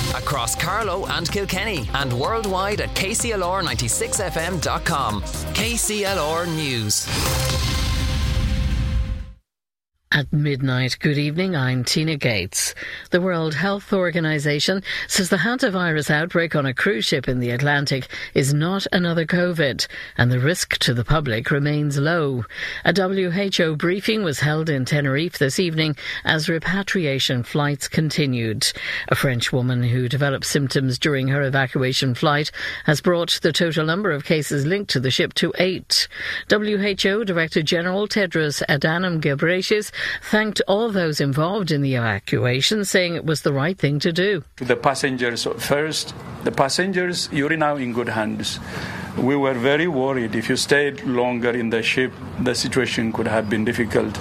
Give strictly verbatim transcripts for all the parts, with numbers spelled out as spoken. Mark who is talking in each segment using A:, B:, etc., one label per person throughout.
A: across Carlow and Kilkenny, and worldwide at k c l r ninety-six f m dot com. K C L R News.
B: At midnight, good evening, I'm Tina Gates. The World Health Organization says the hantavirus outbreak on a cruise ship in the Atlantic is not another COVID, and the risk to the public remains low. A W H O briefing was held in Tenerife this evening as repatriation flights continued. A French woman who developed symptoms during her evacuation flight has brought the total number of cases linked to the ship to eight. W H O Director General Tedros Adhanom Ghebreyesus thanked all those involved in the evacuation, saying it was the right thing to do.
C: The passengers first, the passengers, you're now in good hands. We were very worried. If you stayed longer in the ship, the situation could have been difficult.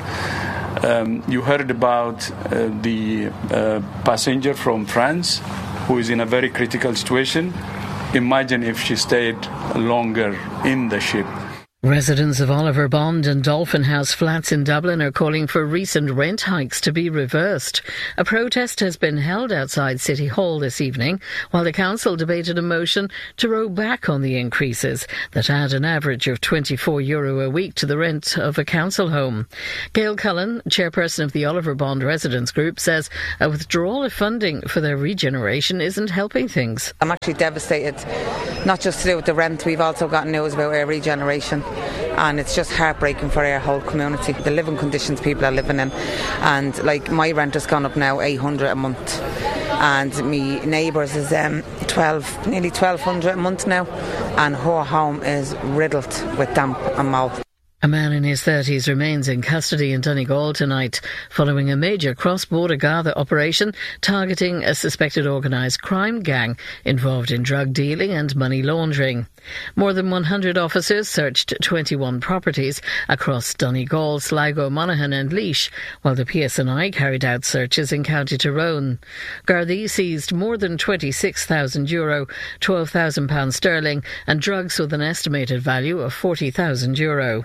C: Um, you heard about uh, the uh, passenger from France who is in a very critical situation. Imagine if she stayed longer in the ship.
B: Residents of Oliver Bond and Dolphin House flats in Dublin are calling for recent rent hikes to be reversed. A protest has been held outside City Hall this evening while the council debated a motion to row back on the increases that add an average of twenty-four euro a week to the rent of a council home. Gail Cullen, chairperson of the Oliver Bond Residents Group, says a withdrawal of funding for their regeneration isn't helping things.
D: I'm actually devastated, not just to do with the rent. We've also got news about our regeneration, and it's just heartbreaking for our whole community, the living conditions people are living in. And like, my rent has gone up now eight hundred a month, and me neighbours is um, twelve, nearly twelve hundred a month now, and her home is riddled with damp and mould.
B: A man in his thirties remains in custody in Donegal tonight following a major cross-border Garda operation targeting a suspected organised crime gang involved in drug dealing and money laundering. More than one hundred officers searched twenty-one properties across Donegal, Sligo, Monaghan and Laois, while the P S N I carried out searches in County Tyrone. Gardaí seized more than twenty-six thousand euro, twelve thousand pounds sterling and drugs with an estimated value of forty thousand euro.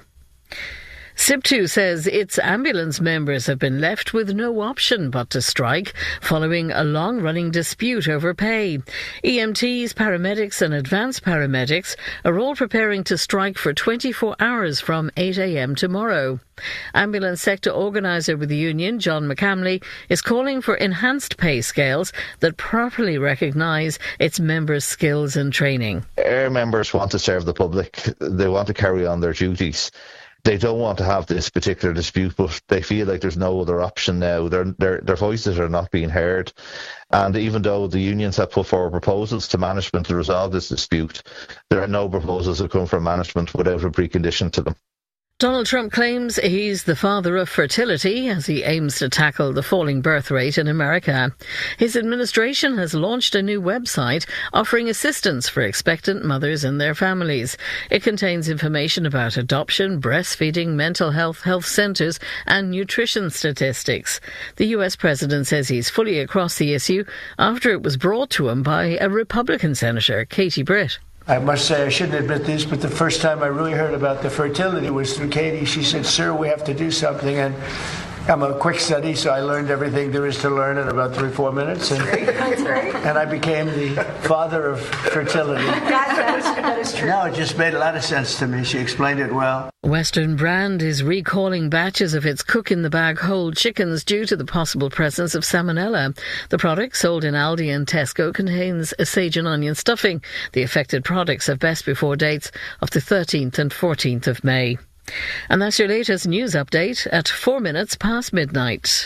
B: SIPTU says its ambulance members have been left with no option but to strike following a long-running dispute over pay. E M Ts, paramedics and advanced paramedics are all preparing to strike for twenty-four hours from eight a m tomorrow. Ambulance sector organiser with the union, John McCamley, is calling for enhanced pay scales that properly recognise its members' skills and training.
E: Our members want to serve the public. They want to carry on their duties. They don't want to have this particular dispute, but they feel like there's no other option now. Their, their, their voices are not being heard. And even though the unions have put forward proposals to management to resolve this dispute, there are no proposals that come from management without a precondition to them.
B: Donald Trump claims he's the father of fertility as he aims to tackle the falling birth rate in America. His administration has launched a new website offering assistance for expectant mothers and their families. It contains information about adoption, breastfeeding, mental health, health centres and nutrition statistics. The U S president says he's fully across the issue after it was brought to him by a Republican senator, Katie Britt.
F: I must say, I shouldn't admit this, but the first time I really heard about the fertility was through Katie. She said, "Sir, we have to do something." And I'm a quick study, so I learned everything there is to learn in about three, four minutes. And,
G: That's great.
F: And I became the father of fertility.
G: That is, that is true.
F: No, it just made a lot of sense to me. She explained it well.
B: Western Brand is recalling batches of its cook-in-the-bag whole chickens due to the possible presence of salmonella. The product, sold in Aldi and Tesco, contains a sage and onion stuffing. The affected products have best before dates of the thirteenth and fourteenth of May. And that's your latest news update at four minutes past midnight.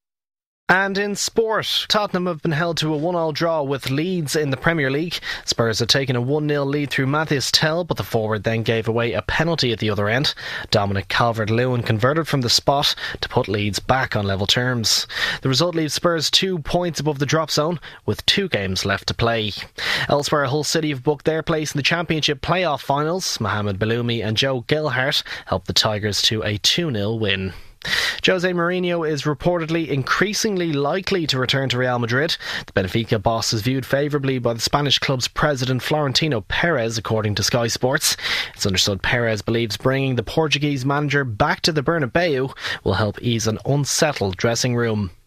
H: And in sport, Tottenham have been held to a one-all draw with Leeds in the Premier League. Spurs had taken a one nil lead through Matthias Tell, but the forward then gave away a penalty at the other end. Dominic Calvert-Lewin converted from the spot to put Leeds back on level terms. The result leaves Spurs two points above the drop zone with two games left to play. Elsewhere, Hull City have booked their place in the Championship playoff finals. Mohamed Belloumi and Joe Gilhart helped the Tigers to a two nil win. Jose Mourinho is reportedly increasingly likely to return to Real Madrid. The Benfica boss is viewed favourably by the Spanish club's president Florentino Perez, according to Sky Sports. It's understood Perez believes bringing the Portuguese manager back to the Bernabeu will help ease an unsettled dressing room.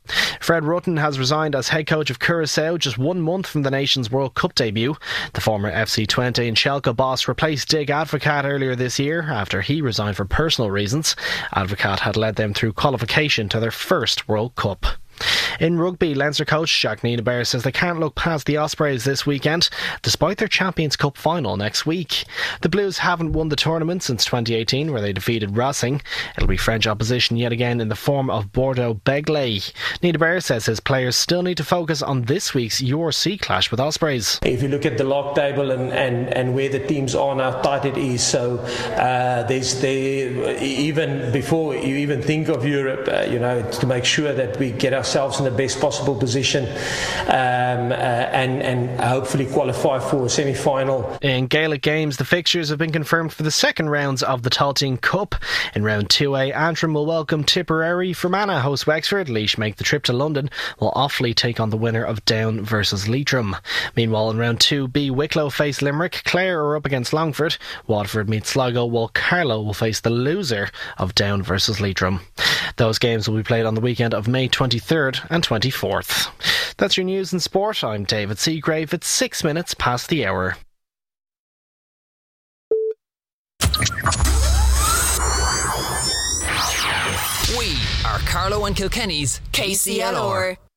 H: Fred Rutten has resigned as head coach of Curaçao just one month from the nation's World Cup debut. The former F C Twente and Schalke boss replaced Dig Advocaat earlier this year after he resigned for personal reasons. Advocaat had led them through qualification to their first World Cup. In rugby, Leinster coach Jacques Nienaber says they can't look past the Ospreys this weekend, despite their Champions Cup final next week. The Blues haven't won the tournament since twenty eighteen, where they defeated Racing. It'll be French opposition yet again in the form of Bordeaux Begley. Nienaber says his players still need to focus on this week's U R C clash with Ospreys.
I: If you look at the log table and, and, and where the teams are and how tight it is, so uh, there's there even before you even think of Europe, uh, you know, to make sure that we get ourselves in the best possible position um, uh, and, and hopefully qualify for a semi-final.
H: In Gaelic games, the fixtures have been confirmed for the second rounds of the Tailteann Cup. In round two A, Antrim will welcome Tipperary, Fermanagh host Wexford, Laois make the trip to London, while Offaly take on the winner of Down versus Leitrim. Meanwhile, in round two B, Wicklow face Limerick, Clare are up against Longford, Waterford meet Sligo, while Carlow will face the loser of Down versus Leitrim. Those games will be played on the weekend of May twenty-third and twenty-fourth. That's your news and sport. I'm David Seagrave. It's six minutes past the hour.
A: We are Carlo and Kilkenny's K C L R.